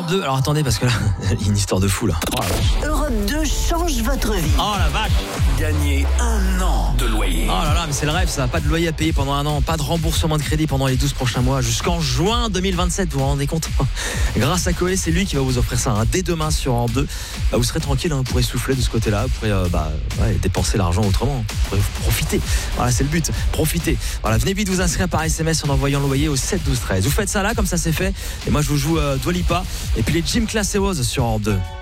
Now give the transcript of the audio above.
Europe 2, alors attendez parce que là, il y a une histoire de fou là. Oh la vache. Europe 2 change votre vie. Oh la vache. Gagnez 1 an de loyer. Oh là là, mais c'est le rêve ça, pas de loyer à payer pendant 1 an, pas de remboursement de crédit pendant les 12 prochains mois, jusqu'en juin 2027, vous vous rendez compte? Grâce à Coé, c'est lui qui va vous offrir ça, dès demain sur Europe 2. Vous serez tranquille, vous pourrez souffler de ce côté-là, vous pourrez dépenser l'argent autrement, vous pourrez profiter. Voilà, c'est le but, profiter. Voilà, venez vite vous inscrire par SMS en envoyant le loyer au 7 12 13. Vous faites ça là, comme ça c'est fait, et moi je vous joue Dua Lipa, et puis les Gym Class Heroes sur Europe 2.